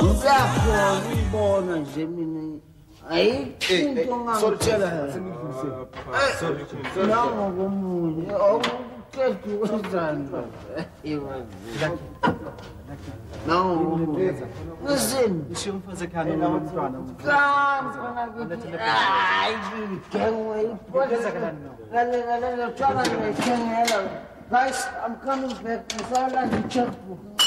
Ngiyakhona ukubona nje mina. Ayikho ngangitshela. Sorry. Nangokomunye. Awuqedi wenzani? No. Listen. Ishumfaze khani nomntwana. Guys, I'm coming back.